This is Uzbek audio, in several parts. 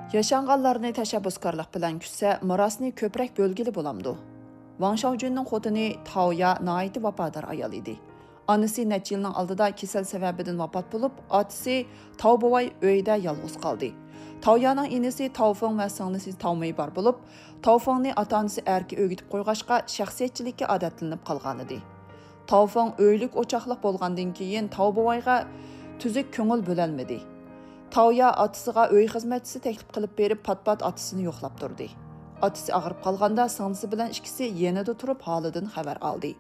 Yaşanğanlarını təşəbbüskarlıq bilan kütsə, mirasni köprək bölgili bolamdı. Wang Shaojunның xotini Taoya naiti vafodar ayol idi. Anisi necha yilning oldida kasal sababidan vafot bo'lib, otasi Tao bovay uyda yolg'iz qoldi. Taoyaning inisi Taofeng va singlisi Taomei bor bo'lib, Taofengni ota-onasi erki o'gitib qo'yg'ashqa shaxsiyatchilikka odatlanib qolgan edi. Taofeng uylik o'choqliq bo'lgandan keyin Tao bovayga tuzuk ko'ngil bo'lolmadi. Taoya otasiga uy xizmatchisi taklif qilib berib, pat-pat otasini yo'qlab turdi. Otasi og'rib qolganda singlisi bilan ikkisi yanada turib holidan xabar oldi.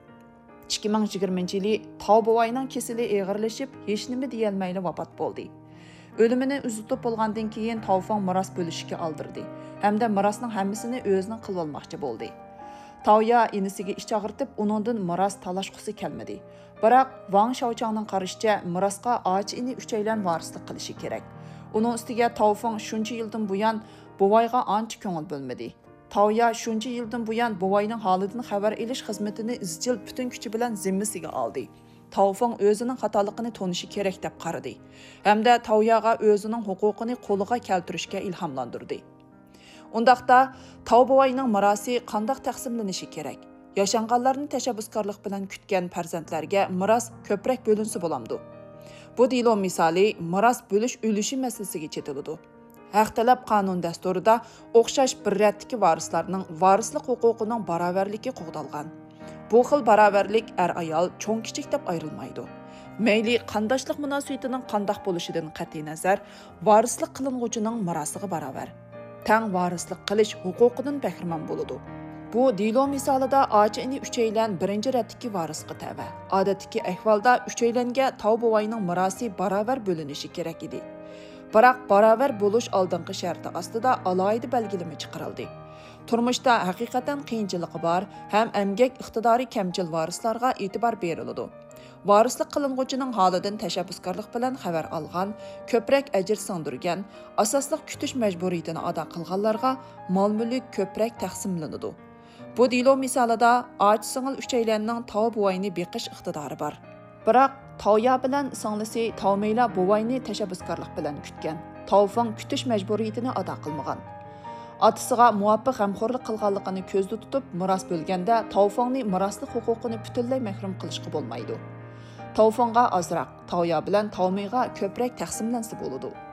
2020 yili Tao bovayning kasali og'irlashib, hech nima deyolmayli vafot bo'ldi. O'limini uzutib bo'lgandan keyin Taofeng miros bo'lishga oldirdi hamda mirosning hammasini o'zining qilib olmoqchi bo'ldi. Taoya inisiga ish og'ritib, uningdan miros talashqusi kelmadi. Biroq Wang Shaochangning qarashicha mirosga och ini uchaylan varislik qilishi kerak. Uning ustiga Taofeng shuncha yildan buyon bovayga ancha ko'ngil bo'lmadi. Taoya shuncha yildan buyon bovayning holidan xabar olish xizmatini izchil butun kuchi bilan zimmasiga oldi. Taofeng o'zining xatoligini tonishi kerak deb qaradi hamda Taoyaga o'zining huquqini qo'liga keltirishga ilhomlantirdi. Undaqda Tao bovayning mirosi qanday taqsimlanishi kerak? Yaşanğanlarni təşəbbüskarlıq bilan kütgan farzandlarga miros ko'proq bo'linsa bo'lamdi. Bu dilo misoli miros bo'lish ulushi masalasiga chetiladi. Haq talab qonun dasturida o'xshash bir ratdagi varislarning varislik huquqining barobarligi qo'g'dalgan. Bu xil barobarlik ayol cho'ng kichik deb ayrilmaydi. Mayli qandoshlik munosabatining qandoq bo'lishidan qat'iy nazar, varislik qilinuvchining mirosiga barobar. Tang varislik qilish huquqidan bahramand bo'ladi. Bu dilo misolida ochini uchaylan birinchi ratdagi varisga tava. Odatdagi ahvolda uchaylanga Tao bovayning mirosi barobar bo'linishi kerak edi. Biroq barobar bo'lish oldingi sharti ostida alohida belgilama chiqarildi. Turmushda haqiqatan qiyinchiligi bor, ham emgak iqtidori kamchil varislarga e'tibor beriladi. Varislik qilinuvchining holidan tashabbuskorlik bilan xabar olgan, ko'proq ajr singdirgan, asosliq kutish majburiyatini ado qilganlarga mol-mulk ko'proq taqsimlanadi. Bu dilo misolida och singil uchaylanning Tao bovayni beqish iqtidori bor. Biroq Taoya bilan singlisi Taomeyla bovayni tashabbuskorlik bilan kutgan. Taofeng kutish majburiyatini ado qilmagan. Otasiga muvofiq g'amxo'rlik qilganligini ko'zda tutib, miros bo'lganda Taofengni miroslik huquqini butunlay mahrum qilishga bo'lmaydi. Taofengga ozroq, Taoya bilan Taomeyga ko'proq taqsimlansa bo'ladi.